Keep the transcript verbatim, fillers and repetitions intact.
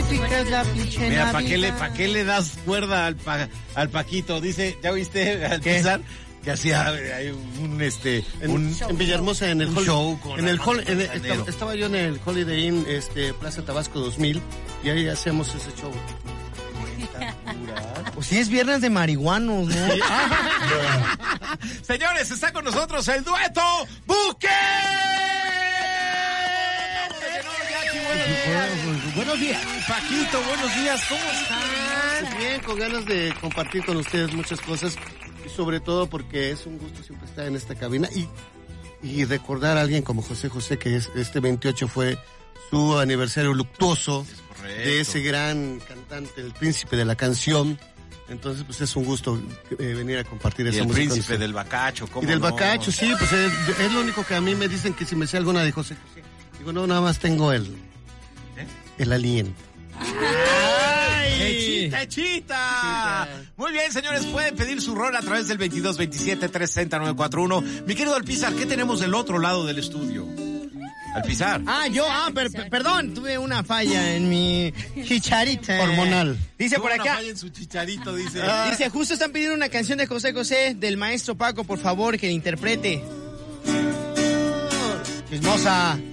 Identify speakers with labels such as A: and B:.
A: Magnífica es la pinche
B: Mira,
A: Navidad.
B: ¿para qué, le, ¿para qué le das cuerda al, pa, al Paquito? Dice, ¿ya viste al empezar? Que hacía hay un este
C: en,
B: un
C: en Villahermosa en el
B: un
C: hol,
B: show con
C: en el hall, en el,
B: Manzanero.
C: estaba, estaba yo en el Holiday Inn, este Plaza Tabasco dos mil, y ahí hacemos ese show.
A: Pues sí, es viernes de marihuanos, ¿no?
B: Señores, está con nosotros el dueto Buque.
A: Buenos días.
B: Paquito, buenos días, ¿cómo están?
C: Pues bien, con ganas de compartir con ustedes muchas cosas, y sobre todo porque es un gusto siempre estar en esta cabina y, y recordar a alguien como José José, que es, este veintiocho fue su aniversario luctuoso de ese gran cantante, el príncipe de la canción. Entonces, pues es un gusto eh, venir a compartir
B: Y
C: esa
B: el
C: música.
B: príncipe del bacacho, ¿cómo
C: Y del
B: no?
C: bacacho, sí, pues es, es lo único que a mí me dicen que si me sé alguna de José José. Digo, no, nada más tengo el,
B: ¿Eh?
C: el aliento.
B: ¡Ay! ¡Echita, echita! Muy bien, señores, pueden pedir su rol a través del veintidós veintisiete trescientos sesenta nueve cuarenta y uno. Mi querido Alpizar, ¿qué tenemos del otro lado del estudio? Alpizar.
A: Ah, yo, ah, per, per, perdón, tuve una falla en mi chicharita.
C: Hormonal.
A: Dice
B: Tuvo
A: por
B: una
A: acá.
B: falla en su chicharito, dice.
A: Dice, justo están pidiendo una canción de José José, del maestro Paco, por favor, que la interprete. Chismosa.